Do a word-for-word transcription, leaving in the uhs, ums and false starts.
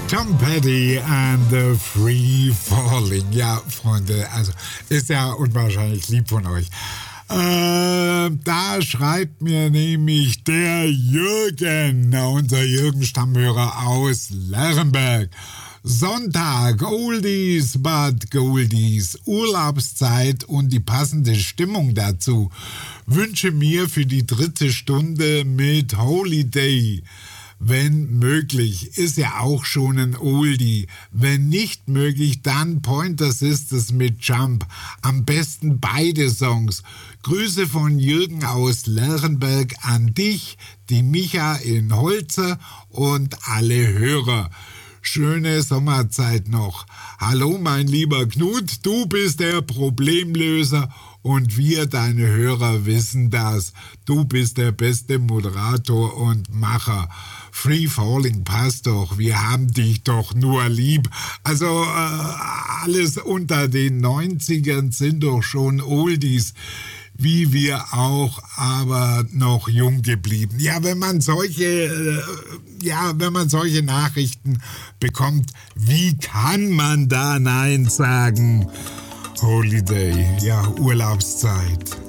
Tom Petty and the Free Falling. Ja, Freunde, also ist ja unwahrscheinlich lieb von euch. Äh, da schreibt mir nämlich der Jürgen, unser Jürgen-Stammhörer aus Lerrenberg. Sonntag, Oldies but Goldies, Urlaubszeit und die passende Stimmung dazu. Wünsche mir für die dritte Stunde mit Holiday. Wenn möglich, ist ja auch schon ein Oldie. Wenn nicht möglich, dann Pointer Sisters mit Jump. Am besten beide Songs. Grüße von Jürgen aus Lerrenberg an dich, die Micha in Holzer und alle Hörer. Schöne Sommerzeit noch. Hallo mein lieber Knut, du bist der Problemlöser und wir, deine Hörer, wissen das. Du bist der beste Moderator und Macher. Free Falling passt doch, wir haben dich doch nur lieb. Also äh, alles unter den neunzigern sind doch schon Oldies. Wie wir auch, aber noch jung geblieben. Ja, wenn man solche, äh, ja, wenn man solche Nachrichten bekommt, wie kann man da Nein sagen? Holiday, ja, Urlaubszeit.